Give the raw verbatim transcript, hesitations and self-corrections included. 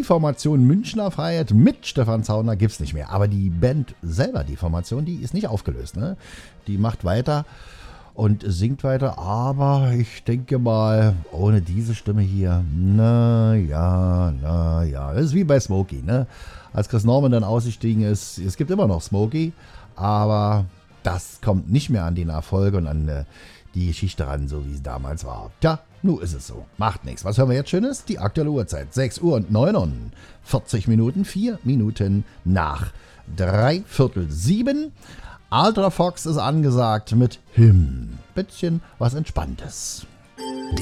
Die Formation Münchner Freiheit mit Stefan Zauner gibt es nicht mehr. Aber die Band selber, die Formation, die ist nicht aufgelöst. Ne? Die macht weiter und singt weiter. Aber ich denke mal, ohne diese Stimme hier, na ja, na ja. Das ist wie bei Smokey. Ne? Als Chris Norman dann ausgestiegen ist, es gibt immer noch Smokey, aber das kommt nicht mehr an den Erfolg und an äh, die Geschichte ran, so wie es damals war. Tja, nun ist es so. Macht nichts. Was hören wir jetzt Schönes? Die aktuelle Uhrzeit. sechs Uhr und neunundvierzig Minuten. vier Minuten nach dreiviertel sieben. Ultra Fox ist angesagt mit Hymn. Bisschen was Entspanntes.